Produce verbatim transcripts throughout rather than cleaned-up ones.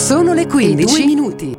Sono le quindici minuti.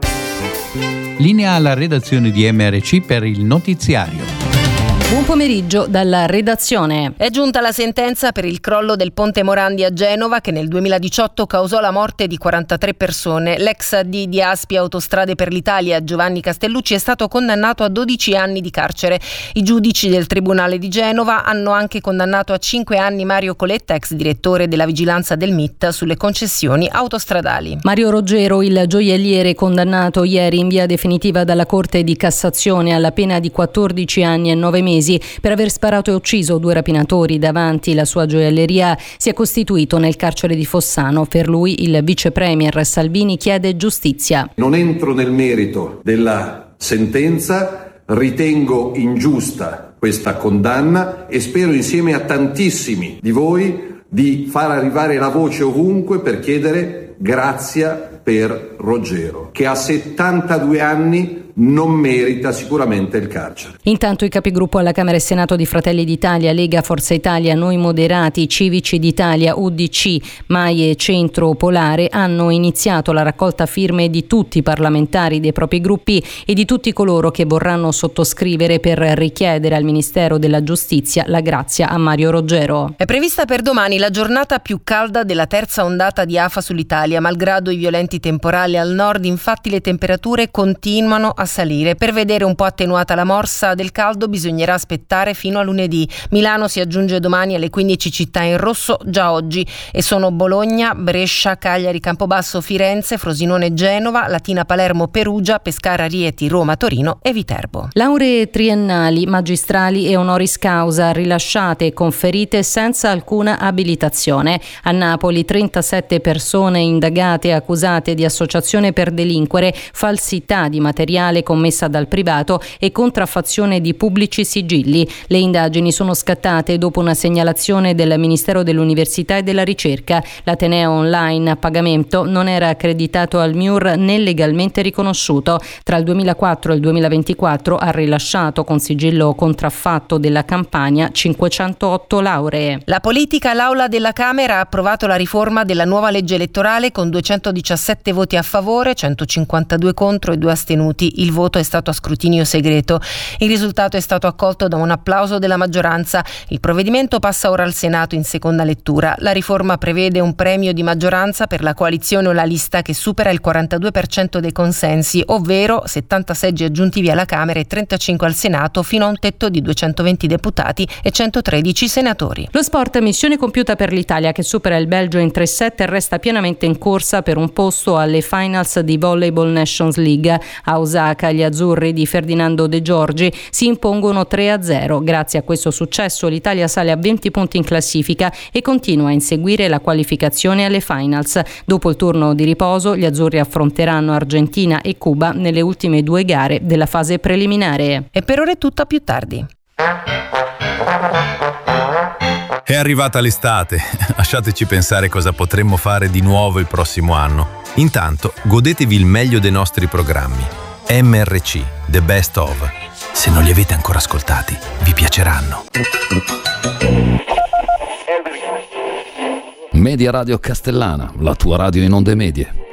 Linea alla redazione di M R C per il notiziario. Buon pomeriggio dalla redazione. È giunta la sentenza per il crollo del ponte Morandi a Genova che nel duemiladiciotto causò la morte di quarantatré persone. L'ex A D di Aspi Autostrade per l'Italia, Giovanni Castellucci, è stato condannato a dodici anni di carcere. I giudici del Tribunale di Genova hanno anche condannato a cinque anni Mario Coletta, ex direttore della vigilanza del M I T sulle concessioni autostradali. Mario Roggero, il gioielliere, condannato ieri in via definitiva dalla Corte di Cassazione alla pena di quattordici anni e nove mesi per aver sparato e ucciso due rapinatori davanti la sua gioielleria, si è costituito nel carcere di Fossano. Per lui il vice premier Salvini chiede giustizia. Non entro nel merito della sentenza, ritengo ingiusta questa condanna e spero insieme a tantissimi di voi di far arrivare la voce ovunque per chiedere grazia per Roggero, che a settantadue anni non merita sicuramente il carcere. Intanto i capigruppo alla Camera e Senato di Fratelli d'Italia, Lega, Forza Italia, Noi Moderati, Civici d'Italia, U D C, Mai e Centro Polare hanno iniziato la raccolta firme di tutti i parlamentari dei propri gruppi e di tutti coloro che vorranno sottoscrivere per richiedere al Ministero della Giustizia la grazia a Mario Roggero. È prevista per domani la giornata più calda della terza ondata di afa sull'Italia. Malgrado i violenti temporali al nord, infatti, le temperature continuano a salire. Per vedere un po' attenuata la morsa del caldo bisognerà aspettare fino a lunedì. Milano si aggiunge domani alle quindici città in rosso già oggi e sono Bologna, Brescia, Cagliari, Campobasso, Firenze, Frosinone, Genova, Latina, Palermo, Perugia, Pescara, Rieti, Roma, Torino e Viterbo. Lauree triennali, magistrali e honoris causa rilasciate e conferite senza alcuna abilitazione. A Napoli trentasette persone indagate e accusate di associazione per delinquere, falsità di materiale commessa dal privato e contraffazione di pubblici sigilli. Le indagini sono scattate dopo una segnalazione del Ministero dell'Università e della Ricerca. L'ateneo online a pagamento non era accreditato al M I U R né legalmente riconosciuto. Tra il duemilaquattro e il duemilaventiquattro ha rilasciato con sigillo contraffatto della Campania cinquecentootto lauree. La politica, l'Aula della Camera ha approvato la riforma della nuova legge elettorale con duecentodiciassette voti a favore, centocinquantadue contro e due astenuti. Il voto è stato a scrutinio segreto. Il risultato è stato accolto da un applauso della maggioranza. Il provvedimento passa ora al Senato in seconda lettura. La riforma prevede un premio di maggioranza per la coalizione o la lista che supera il quarantadue per cento dei consensi, ovvero settanta seggi aggiuntivi alla Camera e trentacinque al Senato, fino a un tetto di duecentoventi deputati e centotredici senatori. Lo sport, missione compiuta per l'Italia che supera il Belgio in tre set e resta pienamente in corsa per un posto alle finals di Volleyball Nations League. A Osaka gli azzurri di Ferdinando De Giorgi si impongono tre a zero. Grazie a questo successo l'Italia sale a venti punti in classifica e continua a inseguire la qualificazione alle finals. Dopo il turno di riposo gli azzurri affronteranno Argentina e Cuba nelle ultime due gare della fase preliminare. E per ora è tutto, a più tardi. È arrivata l'estate, lasciateci pensare cosa potremmo fare di nuovo il prossimo anno. Intanto godetevi il meglio dei nostri programmi. M R C, The Best Of. Se non li avete ancora ascoltati, vi piaceranno. Media Radio Castellana, la tua radio in onde medie.